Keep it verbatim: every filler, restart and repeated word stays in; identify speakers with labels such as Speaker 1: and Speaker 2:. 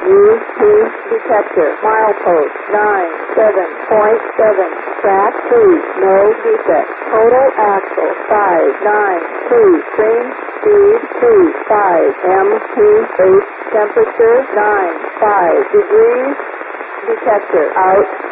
Speaker 1: U P detector. Milepost nine seven point seven. Track two. No defect. Total axle five nine two. Train speed two five. M P eight. Temperature nine five degrees. Detector out.